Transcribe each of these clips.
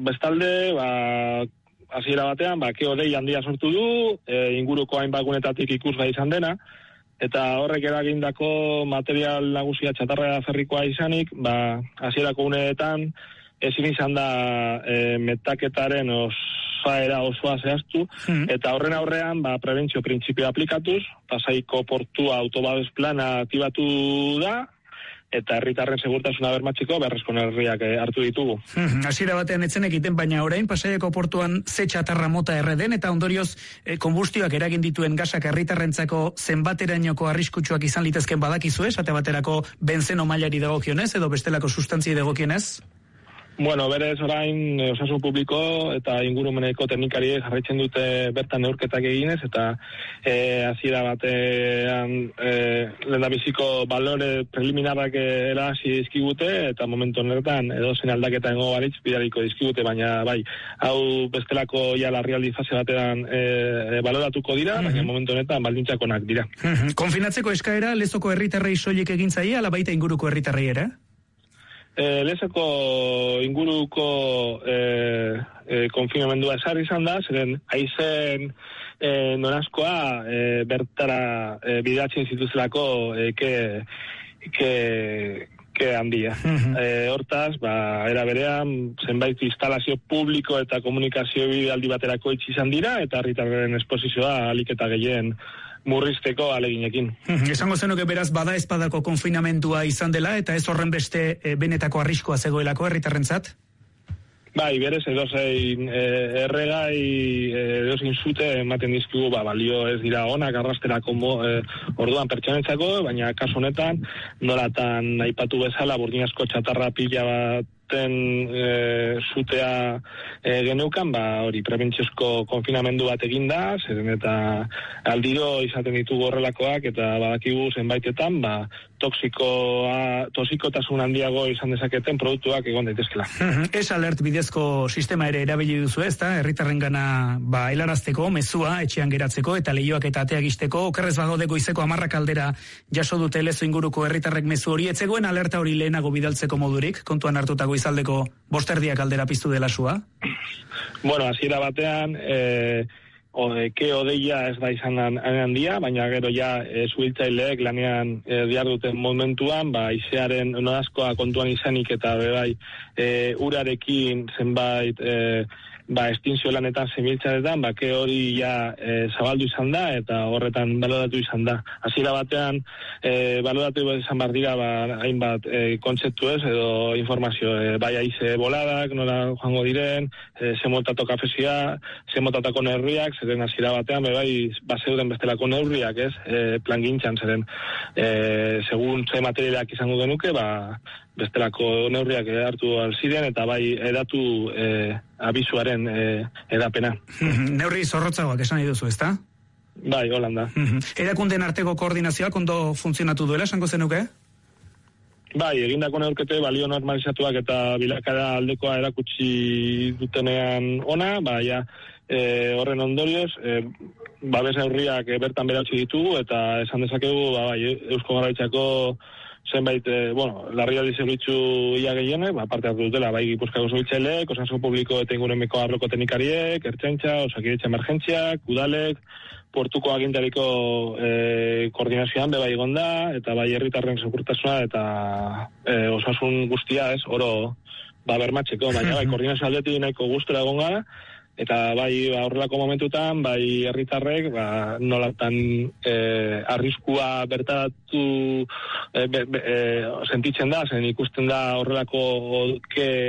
bestalde, hasiera batean, ke-hodei handia sortu du, inguruko hainbat gunetatik ikusgai izan dena, eta horrek eragindako material nagusia txatarra ferrikoa izanik, hasierako uneetan ezin izan da metaketaren osaera osoa zehaztu, eta horren aurrean prebentzio printzipioa aplikatuz, Pasaiko portua autobabes plana aktibatu da, eta herritarren segurtasuna bermatzeko beharrezko neurriak hartu ditugu. Hasiera batean etzen egiten, baina orain Pasaiako portuan ze txatarra mota erreden, eta ondorioz konbustioak eragin dituen gasak herritarrentzako zenbaterainoko arriskutsuak izan litezken badakizu, esate baterako benzeno mailari dagokionez edo bestelako sustantziei dagokionez? Bueno, berez orain osasun publiko eta ingurumeneko teknikariek jarraitzen dute bertan neurketak eginez, eta hasiera batean lehendabiziko balore preliminarrak erasi dizkigute, eta momentu honetan edozein aldaketa egongo balitz bidaliko dizkigute, baina bai, hau bestelako larrialdi fase batean baloratuko dira, baina momentu honetan baldintzak onak dira. Konfinatzeko eskaera Lezoko herritarrei soilik egin zaie, ala baita inguruko herritarrei ere? Lezoko inguruko konfinamendua esarri izan da, zeren haizen norazkoa bertara bidatzen zituzelako ke handia. Hortaz, era berean, zenbait instalazio publiko eta komunikazio bidealdi baterako itxi izan dira, eta herritarren esposizioa ahalik eta gehien murrizteko aleginekin. Esango zenuke beraz bada espadako konfinamendua izan dela, eta ez horren beste benetako arriskoa zegoelako herritarrentzat? Bai, berez edozein erregai, edozein zute ematen dizkigu, balio ez dira onak arrasterako orduan pertsonentzako, baina kasu honetan, nolatan aipatu bezala, burdinazko txatarra pila bat zutea geneukan, hori prebentziozko konfinamendu bat eginda, zeren eta aldiro izaten ditugu horrelakoak, eta badakigu zenbaitetan, toxikotasun handiago izan dezaketen produktuak egon daitezkela. Alert bidezko sistema ere erabili duzu, ezta? Herritarrengana helarazteko, mezua etxean geratzeko eta leihoak eta ateak ixteko, okerrez bagaude goizeko 10 aldera jaso dute Lezo inguruko herritarrek mezu hori, etzegoen alerta hori lehenago bidaltzeko modurik, kontuan hartutako izaldeko 5 aldera piztu dela sua? Bueno, hasiera batean ke-hodeia ez da izan handia, baina gero zuhiltzaileek lanean diharduten momentuan, haizearen nodazkoa kontuan izanik eta bebai urarekin zenbait estinzio lanetan zemiltzaretan, ke hori zabaldu izan da, eta horretan baloratu izan da. Hasiera batean, baloratu izan behar dira, hainbat kontzeptu ez, edo informazio, bai haize boladak, nola joango diren, zemotako kafesia, zemotatako neurriak, zeren hasiera batean, bai, bazeuden bestelako neurriak, ez, plan gintzan, zeren, segun ze materialak izango genuke, bestelako neurriak hartu alziren, eta bai edatu abizuaren edapena. Neurri zorrotzagoak esan nahi duzu, ezta? Bai, Holanda. Erakundeen arteko koordinazioak ondo funtzionatu duela, esango zenuke? Bai, egindako neurkete balio normalizatuak eta bilakara aldekoa erakutsi dutenean ona, horren ondorioz, babes neurriak bertan beratzi ditugu, eta esan dezakegu, Eusko Jaurlaritzako zenbait, larrialdi zerbitzu ia gehienek, parte hartu dutela, bai Gipuzkoako zuhiltzaileek, osasun publiko eta ingurumeneko arloko teknikariek, Ertzaintza, Osakidetza emergentziak, udalek, portuko agintariko koordinazioan bai egonda, eta bai herritarren segurtasuna eta osasun guztia ez, oro bermatzeko, baina bai koordinazio aldetik nahiko gustura egon gara, eta bai horrelako momentutan, bai herritarrek nolatan arriskua bertaratu sentitzen da, zen ikusten da horrelako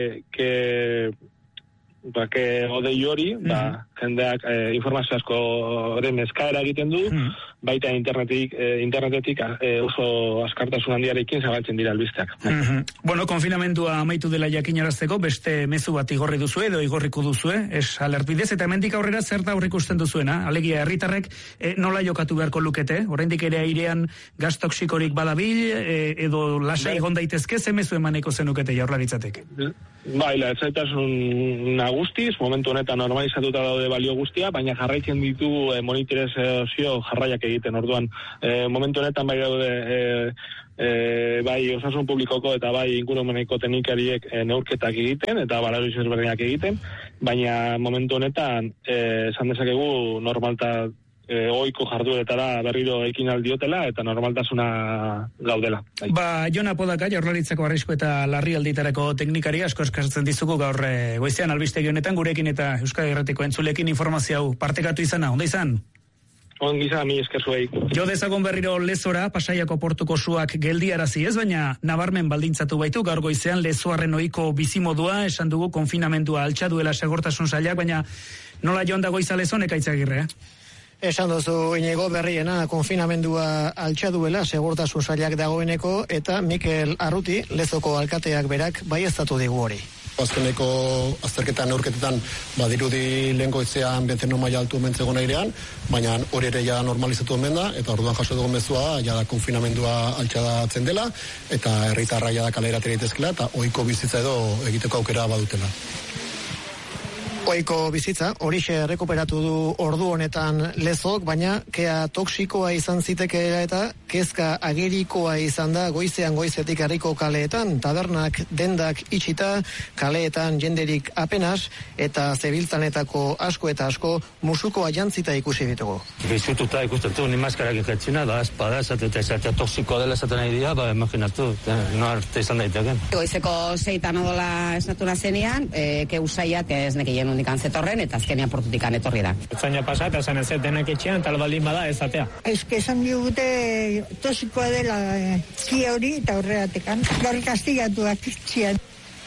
hodei hori, jendeak informazio asko horren eskaera egiten du, baita internetetik oso askartasun handiarekin zabaltzen dira albisteak. Bueno, konfinamendua amaitu dela jakinarazteko, beste mezu bat igorri duzue edo igorriko duzue, alert bidez, eta hemendik aurrera zer da aurreikusten duzuena? Alegia, herritarrek nola jokatu beharko lukete? Oraindik ere airean gas toxikorik badabil, edo lasai egon daitezke, ze mezu emaneko zenukete Jaurlaritzatek? Bai, latzaitasun guztiz, momentu honetan normalizatuta daude balio guztia, baina jarraitzen ditugu monitorizazio jarraiak egiten. Orduan, momentu honetan bai daude bai osasun publikoko eta bai ingurumeneko teknikariek neurketak egiten eta balorazio ezberdinak egiten, baina momentu honetan esan dezakegu normalta ohiko jardueretara berriro ekin aldiotela eta normaltasuna gaudela. Jon Apodaka, Jaurlaritzako arrisku eta larrialditarako teknikari, asko eskertzen dizugu gaur goizean albistegi honetan gurekin eta Euskadi Irratiko entzulekin informazio hau partekatu izana. Ondo izan? Ongi izan, mi esker zuei. Jo dezagon berriro Lezora, Pasaiako portuko suak geldiarazi ez, baina nabarmen baldintzatu baitu gaur goizean Lezoarren ohiko bizimodua, esan dugu konfinamendua altxa duela segurtasun sailak, baina nola joan da goiza Lezon, Ekaitzagirre, Esan duzu Inigo berriena konfinamendua altxa duela segurtasun sailak dagoeneko eta Mikel Arruti, Lezoko alkateak berak baieztatu digu hori. Azkeneko azterketan neurketetan badirudi lehen goizean benzeno maila altu mentzegon airean, baina hori ere ja normalizatu omen da, eta orduan jaso dugun mezua ja da konfinamendua altxadatzen dela, eta herritarra ja da kalera daitezkela, eta ohiko bizitza edo egiteko aukera badutela. Ohiko bizitza, horixe errekuperatu du ordu honetan Lezok, baina kea toksikoa izan zitekeela eta kezka agerikoa izan da goizean goizetik herriko kaleetan, tabernak, dendak itxita, kaleetan jenderik apenas, eta zebiltzanetako asko eta asko musukoa jantzita ikusi ditugu. Bizututa ikusten du, ni maskarakin jetzina, da espada, esatea toksikoa dela esaten nahi dira, imaginatu, no arte izan daiteken. Goizeko 6 odola esnatu nazenean, keusaiak ez nekien undikan zetorren, eta azkenean portutikan etorri da. Zaina pasat, esan ez denak etxean, tal baldin bada ezatea. Esan digute tosikoa dela ki hori eta horreatekan. Gaur kastigatuak txian.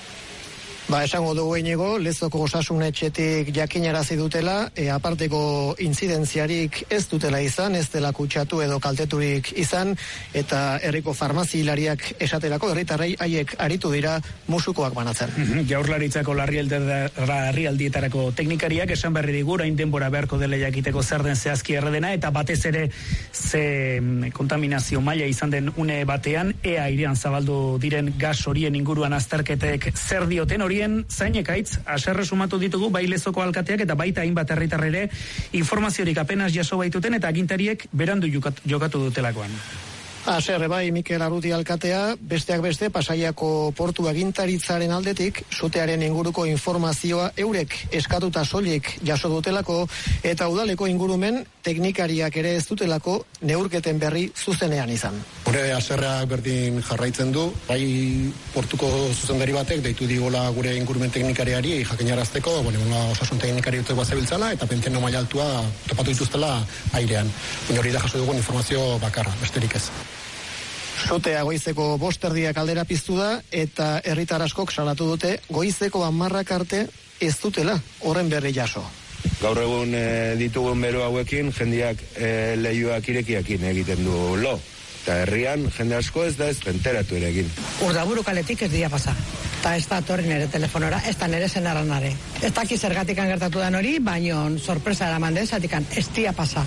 Esango dugu Inigo, Lezoko osasun etxetik jakinarazi dutela, aparteko intzidentziarik ez dutela izan, ez dela kutsatu edo kalteturik izan, eta herriko farmazilariak esaterako herritarrei haiek aritu dira musukoak banatzen. Jaurlaritzako larrialdietarako teknikariak esan berri digu, orain denbora beharko dela jakiteko zer den zehazki erredena, eta batez ere ze kontaminazio maila izan den une batean, ea airean zabaldu diren gas horien inguruan azterketek zer dioten hori zainekaitz, aserre sumatu ditugu bai Lezoko alkateak eta baita hainbat herritarrere informaziorik apenas jaso baituten eta agintariek berandu jokatu dutelakoan. Aserre bai Mikel Arruti alkatea, besteak beste Pasaiako portu agintaritzaren aldetik sutearen inguruko informazioa eurek eskatuta soilik jaso dutelako eta udaleko ingurumen teknikariak ere ez dutelako neurketen berri zuzenean izan. Gure aserreak berdin jarraitzen du, bai portuko zuzendari batek deitu digola gure ingurumen teknikariari jakinarazteko, osasun teknikari dutek bazebiltzala eta benzeno maila altua topatu dituztela airean. Hori da jaso dugun informazio bakarra, besterik ez. Sutea goizeko 5:00 aldera piztu da eta herritar askok salatu dute goizeko 10:00 arte ez dutela horren berri jaso. Gaur egun ditugun bero hauekin jendeak leihoak irekiakin egiten du lo. Eta herrian jende asko ez da ez enteratu ere egin. Urdaburu kaletik ez dia pasa. Eta ez da torri nire telefonora, ez da nire zenaranare. Ez daki zergatikan gertatu den hori, baino sorpresa eraman den, zatikan ez dia pasa.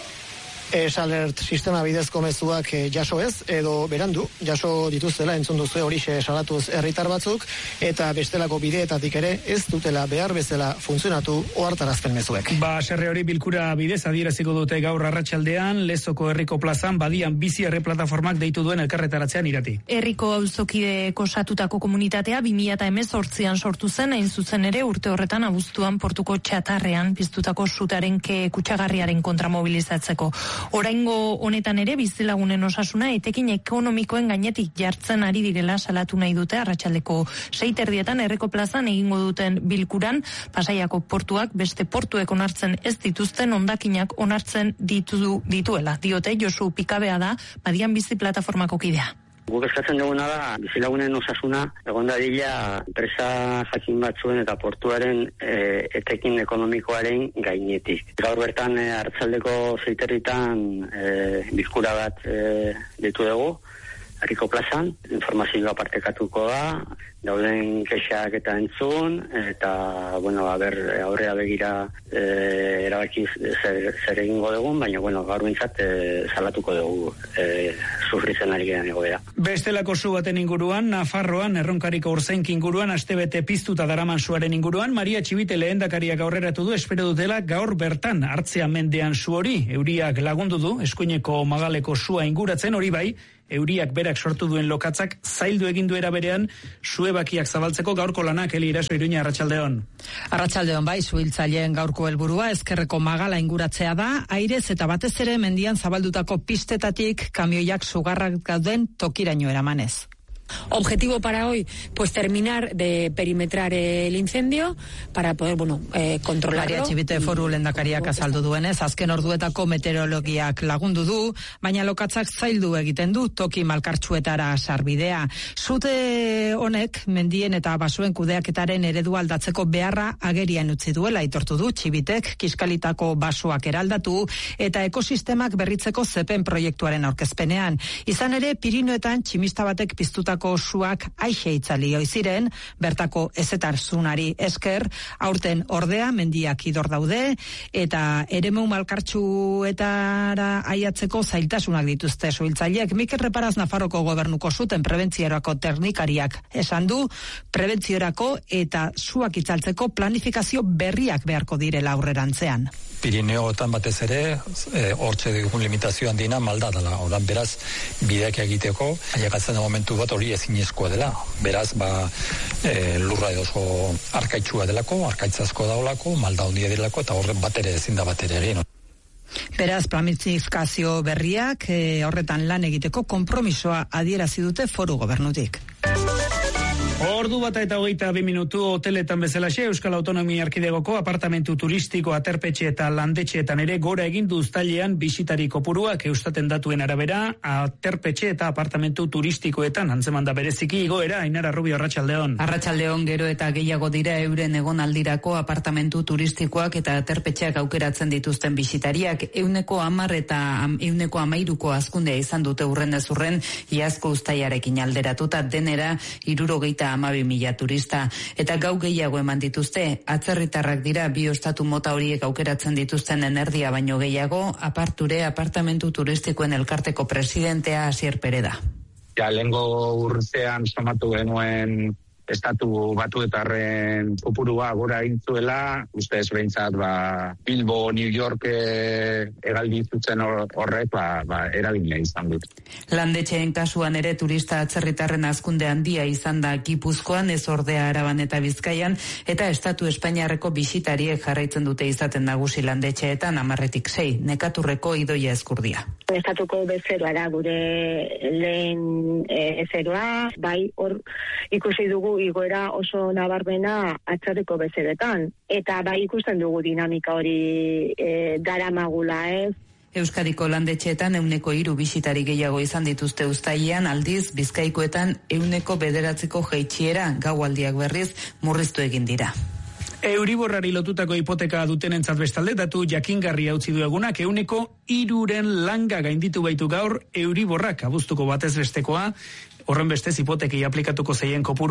Alert sistema bidezko mezuak jaso ez, edo berandu, jaso dituztela entzun duzu horixe salatuz herritar batzuk, eta bestelako bideetatik ere ez dutela behar bezala funtzionatu ohartarazten mezuek. Serre hori bilkura bidez adieraziko dute gaur arratsaldean Lezoko herriko plazan badian bizi erreplataformak deitu duen elkarretaratzean Irati. Herriko auzokideko osatutako komunitatea 2018an sortu zen, hain zuzen ere urte horretan abuztuan portuko txatarrean piztutako sutaren kutsagarriaren kontra mobilizatzeko. Oraingo honetan ere bizilagunen osasuna etekin ekonomikoen gainetik jartzen ari direla salatu nahi dute arratsaldeko 6:30 herriko plazan egingo duten bilkuran. Pasaiako portuak beste portuek onartzen ez dituzten hondakinak onartzen dituela. Diote Josu Pikabea da badian bizi plataformako kidea. Guk eskatzen duguna da, bizilagunen osasuna, egon dadila enpresa jakin batzuen eta portuaren etekin ekonomikoaren gainetik. Gaur bertan arratsaldeko 6:30 bilkura bat deitu dugu, Herriko plazan, informazioa partekatuko da, dauden kexak eta entzun, eta, aurrea begira erabaki zer egingo dugun, baina, gaur bintzat salatuko dugu sufritzen ari gehan egoera. Bestelako su baten inguruan, Nafarroan, erronkariko urzaink inguruan, astebete piztuta daraman suaren inguruan, Maria Txibite lehendakariak aurreratu du, espero dutela gaur bertan hartzea mendean su hori, euriak lagundu du, eskuineko magaleko sua inguratzen, hori bai, euriak berak sortu duen lokatzak zaildu egin duera berean suebakiak zabaltzeko gaurko lanak. Eli Iraso, Iruña, arratsaldeon. Arratsaldeon bai, suhiltzaileen gaurko helburua ezkerreko magala inguratzea da, airez eta batez ere mendian zabaldutako pistetatik kamioiak sugarrak gauden tokiraino eramanez. Objetivo para hoy, pues terminar de perimetrar el incendio para poder, controlarlo. Maria Txibite Foru lehendakariak azaldu duenez, azken orduetako meteorologiak lagundu du, baina lokatzak zaildu egiten du toki malkartsuetara sarbidea. Sute honek mendien eta basoen kudeaketaren eredu aldatzeko beharra agerian utzi duela aitortu du Txibitek, kiskalitako basoak eraldatu eta ekosistemak berritzeko zepen proiektuaren aurkezpenean. Izan ere, Pirinioetan tximista batek piztutako suak aixe itzali ziren, bertako ezetarzunari esker, aurten ordea mendiak idor daude, eta eremu malkartsuetara aiatzeko zailtasunak dituzte suhiltzaileek. Mikel Reparaz Nafarroko gobernuko zuten prebentziorako teknikariak esan du, prebentziorako eta suak itzaltzeko planifikazio berriak beharko direla aurrerantzean. Pirineoetan batez ere, hortxe dugun limitazio handina malda dela. Oran, beraz, bideak egiteko, ailegatzen da momentu bat hori ezinezkoa dela. Beraz, lurra oso arkaitsua delako, arkaitzazko daolako, malda handia delako, eta horren batere ezin da batere egin. Beraz, planifikazio berriak horretan lan egiteko konpromisoa adierazi dute Foru Gobernutik. Ordu bata eta 22 minutu hoteletan bezalaxe, Euskal Autonomia Erkidegoko apartamentu turistiko, aterpetxe eta landetxeetan ere gora egin du uztailean bisitari kopuruak. Eustaten datuen arabera, aterpetxe eta apartamentu turistikoetan antzeman da bereziki igoera. Ainara Rubio, arratsaldeon. Arratsaldeon, gero eta gehiago dira euren egonaldirako apartamentu turistikoak eta aterpetxeak aukeratzen dituzten bisitariak. 10% eta 13% hazkundea izan dute urrendez urren, iazko uztailarekin alderatuta, denera 62.000 turista, eta gau gehiago eman dituzte. Atzerritarrak dira bi ostatu mota horiek aukeratzen dituzten enerdia baino gehiago. Aparture apartamentu turistikoen elkarteko presidentea Asier Pereda. Lehengo urtean somatu genuen estatu batuetarren kopurua gora intzuela, ustez behintzat Bilbo, New York egaldi zutzen horrek eragina izan dut. Landetxeen kasuan ere turista atzerritarren hazkunde handia izan da Gipuzkoan, ez ordea Araban eta Bizkaian, eta estatu Espainiarreko bisitariek jarraitzen dute izaten nagusi landetxeetan 10-6, Nekaturreko Idoia Ezkurdia. Estatuko bezeroa gure lehen ezeroa, bai hor ikusi dugu igoera oso nabarmena atzerriko bezeretan, eta bai ikusten dugu dinamika hori daramagula, ez? Euskadiko landetxeetan 3% bisitari gehiago izan dituzte uztailean, aldiz Bizkaikoetan 9% jaitsiera, gaualdiak berriz murriztu egin dira. Euriborrari lotutako hipoteka dutenentzat bestalde, datu jakingarria utzi du egunak, 3% langa gainditu baitu gaur Euriborrak, abuztuko batez bestekoa. Horren bestez, hipotekei aplikatuko zeien kopuru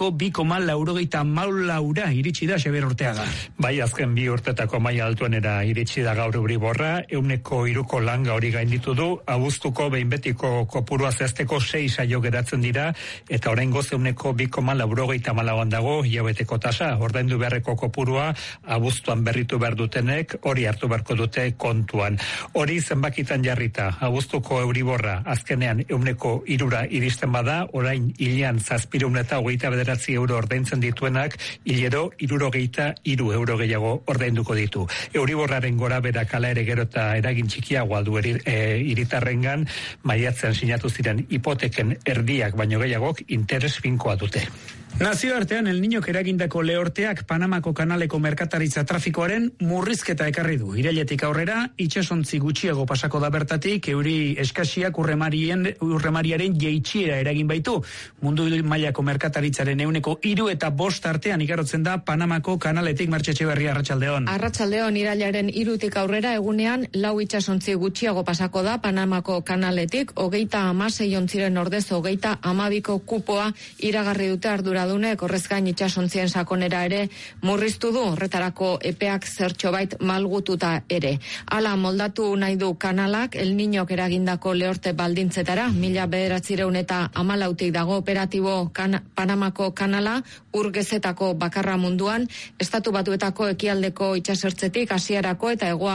2,84 iritsi da, Xabier Urteaga. Bai, azken 2 urtetako maila altuenera iritsi da gaur Euriborra, 3% langa hori gainditu du, abuztuko behin betiko kopurua zehazteko 6 saio geratzen dira, eta oraingoz 2,84 dago hilabeteko tasa. Ordaindu beharreko kopurua abuztuan berritu behar dutenek hori hartu beharko dute kontuan. Hori zenbakitan jarrita, abuztuko Euriborra azkenean 3% iristen bada, orain hilean 729 euro ordaintzen dituenak, hilero 63 euro gehiago ordainduko ditu. Euriborraren gora berak hala ere gero eta eragin txikiagoa du hiritarrengan, maiatzean sinatu ziren hipoteken erdiak baino gehiagok interes finkoa dute. Nazioartean El Niñok eragindako lehorteak Panamako kanaleko merkataritza trafikoaren murrizketa ekarri du. Irailetik aurrera, itsasontzi gutxiago pasako da bertatik, euri eskasiak urremariaren jeitsiera eragin baitu. Mundu mailako merkataritzaren 3% eta 5% artean igarotzen da Panamako kanaletik. Martxetxe Berria, arratsaldeon. Arratsaldeon, irailaren 3tik aurrera egunean 4 itsasontzi gutxiago pasako da Panamako kanaletik, 36 ontziren ordez 32ko kupoa iragarri dute arduradunek, horrez gain itsasontzien sakonera ere murriztu du, horretarako epeak zertxobait malgututa ere. Hala moldatu nahi du kanalak El Niñok eragindako lehorte baldintzetara. 1914 dago operatibo Panamako kanala, urgezetako bakarra munduan, Estatu Batuetako ekialdeko itsasertzetik Asiarako eta Hego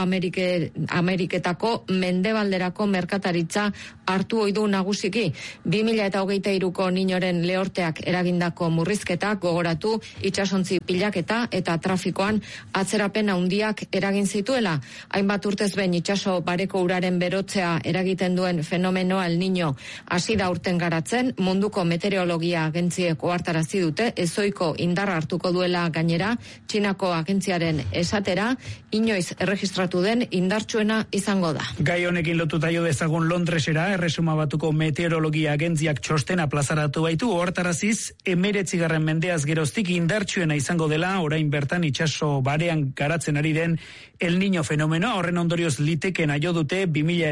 Ameriketako mendebalderako merkataritza hartu ohi du nagusiki. 2023ko Niñoren lehorteak eragindako murrizketak gogoratu itsasontzi pilaketa eta trafikoan atzerapen handiak eragin zituela. Hainbat urtez behin itsaso bareko uraren berotzea eragiten duen fenomenoa El Niño hasi da urten garatzen. Munduko meteorologia agentziek ohartarazi dute ezoiko indarra hartuko duela. Gainera, Txinako agentziaren esatera, inoiz erregistratu den indartsuena izango da. Gai honekin lotuta jo dezagun Londresera, Erresuma Batuko meteorologia agentziak txostena plazaratu baitu, ohartaraziz 19. mendeaz geroztik indartsuena izango dela orain bertan itsaso barean garatzen ari den El Niño fenomenoa. Horren ondorioz liteken aio dute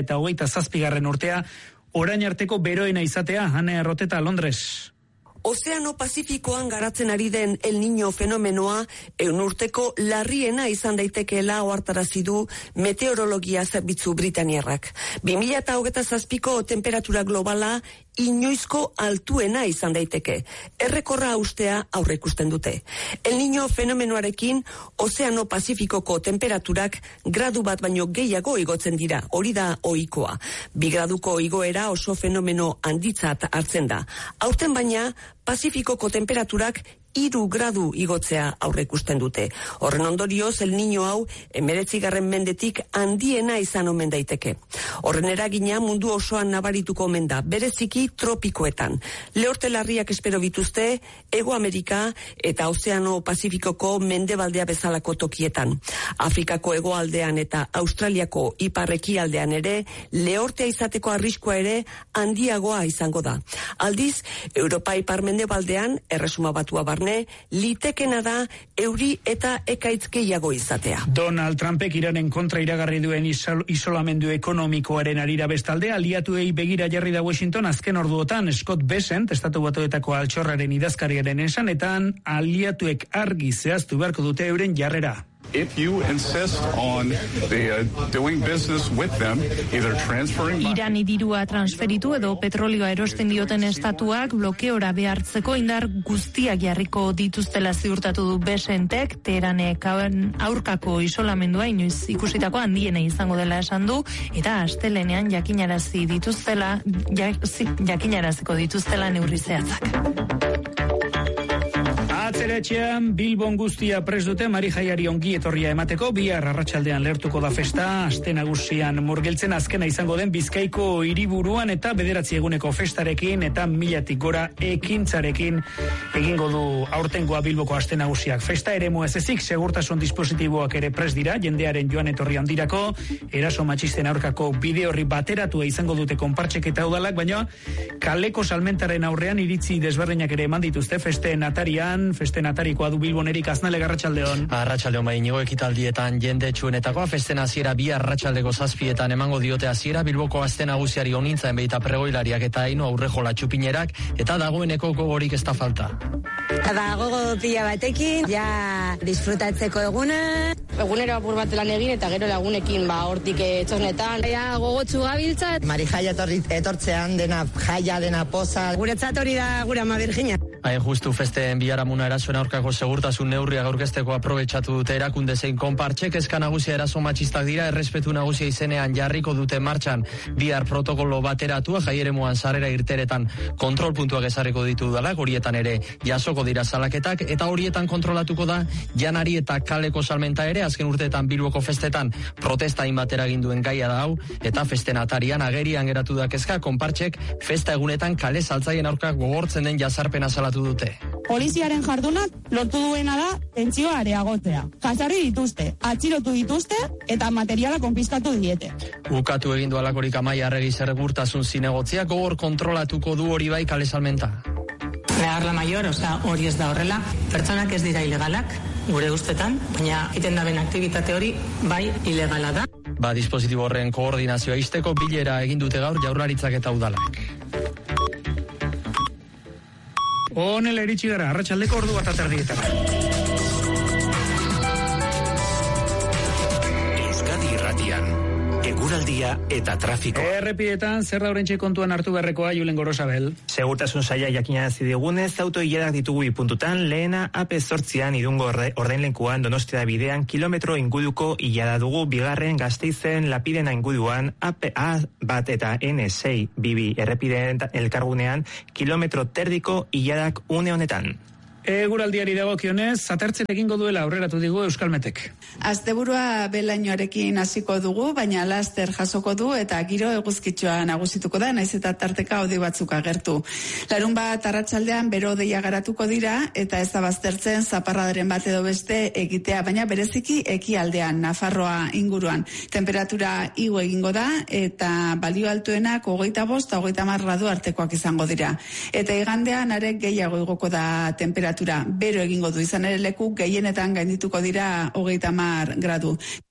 2027. urtea orain arteko beroena izatea. Hane Erroteta, Londres. Ozeano Pazifikoan garatzen ari den El Niño fenomenoa 100 urteko larriena izan daitekeela ohartarazi du meteorologia zerbitzu britaniarrak. 2027ko temperatura globala inoizko altuena izan daiteke. Errekorra ustea aurreikusten dute. El Niño fenomenoarekin Ozeano Pazifikoko temperaturak gradu bat baino gehiago igotzen dira. Hori da ohikoa. 2 graduko igoera oso fenomeno handitzat hartzen da. Aurten baina Pazifikoko temperaturak 3 gradu igotzea aurreikusten dute. Horren ondorioz, El Niño hau 19. mendetik handiena izan omen daiteke. Horren eragina mundu osoan nabarituko omen da, bereziki tropikoetan. Lehorte larriak espero bituzte Hego Amerika eta Ozeano Pazifikoko mendebaldea bezalako tokietan. Afrikako hegoaldean eta Australiako ipar-ekialdean ere lehortea izateko arriskua ere handiagoa izango da. Aldiz, Europa ipar mendebaldean, Erresuma Batua barne, litekena da euri eta ekaitz gehiago izatea. Donald Trumpek Iranen kontra iragarri duen isolamendu ekonomikoaren arira bestalde, aliatuei begira jarri da Washington azken orduotan. Scott Bessent, Estatu Batuetako altxorraren idazkariaren esanetan, aliatuek argi zehaztu beharko dute euren jarrera. If you insist on doing business with them, either transferring... Irani dirua transferitu edo petrolioa erosten dioten estatuak blokeora behartzeko indar guztiak jarriko dituztela ziurtatu du Besentek. Teheranek aurkako isolamendua inoiz ikusitako handiena izango dela esan du, eta astelenean jakinaraziko dituztela neurri zehatzak. Atzeretxean, Bilbon guztia prest dute Mari Jaiari ongi etorria emateko. Bihar arratsaldean lehertuko da festa, aste nagusian murgiltzen azkena izango den Bizkaiko hiriburuan eta 9 eguneko festarekin eta 1000tik gora ekintzarekin egingo du aurtengoa Bilboko aste nagusiak. Festa eremu ez ezik, segurtasun dispositiboak ere prest dira, jendearen joan etorri handirako, eraso matxisten aurkako bideo horri bateratua izango dute konpartsek eta udalak, baina kaleko salmentaren aurrean iritzi desberdinak ere eman dituzte festen atarian. Festen atarikoa du Bilbon Erik Aznale, arratsaldeon. Arratsaldeon bai, Inigo ekitaldietan jende txuenetakoa festen hasiera bi arratsaldeko 7 emango diote hasiera Bilboko aste nagusiari onintzaen beita pregoilariak eta haino aurrejola txupinerak eta dagoeneko gogorik ez da falta. Gogo pila batekin, ja disfrutatzeko eguna. Egunero apur bat lan egin eta gero lagunekin hortik txosnetan. Ja gogotsu gabiltzat. Mari jaia etortzean dena jaia, dena poza. Guretzat hori da gure ama Virginia. Hain justu festen biharamuna erasoen aurkako segurtasun neurriak aurkezteko aprobetxatu dute erakunde zein konpartsek. Kezka nagusia eraso matxistak dira, errespetu nagusia izenean jarriko dute martxan bihar protokolo bateratua, jaieremuan sarrera irteretan kontrol puntuak ezarriko ditu dalak, horietan ere jasoko dira salaketak eta horietan kontrolatuko da janari eta kaleko salmenta ere. Azken urteetan Bilboko festetan protesta inbatera ginduen gaia da hau eta festen atarian agerian geratu da kezka konpartsek festa egunetan kale saltzaien aurkak gogortzen den jazarpena salatu valoratu dute. Poliziaren jardunak lortu duena da tentsioa areagotzea. Jasarri dituzte, atxilotu dituzte eta materiala konfiskatu diete. Ukatu egin du alakorik Amaia Arregi segurtasun zinegotziak gogor kontrolatuko du hori bai kale salmenta. Negarla maior, hori ez da horrela. Pertsonak ez dira ilegalak, gure ustetan, baina egiten daben aktivitate hori bai ilegala da. Dispositibo horren koordinazioa izteko bilera egin dute gaur Jaurlaritzak eta udalak. Honela iritsi gara, arratsaldeko 1:30. Euskadi Irratian, eguraldia eta trafiko. Errepidetan, zer da orentxe kontuan hartu beharrekoa, Julen Gorosabel? Segurtasun saila jakinarazi digunez, auto iladak ditugu ipuntutan, lehena AP8an Irungo ordainlekuan Donostia bidean kilometro inguruko ilada dugu, bigarren Gasteizen Lapidena inguruan A1 eta N6 bibi errepideen elkargunean kilometro terdiko iladak une honetan. Eguraldiari dagokionez, atertzen egingo duela aurreratu digu Euskalmetek. Asteburua belainoarekin hasiko dugu, baina laster jasoko du eta giro eguzkitsua nagusituko da, naiz eta tarteka hodei batzuk agertu. Larunbat arratsaldean bero hodeia garatuko dira eta ez da baztertzen zaparradaren bat edo beste egitea, baina bereziki ekialdean, Nafarroa inguruan. Temperatura igo egingo da eta balio altuenak 25 eta 30 gradu artekoak izango dira. Eta igandean are gehiago igoko da temperatura. Bero egingo du izan ere leku gehienetan gaindituko dira 30 gradu.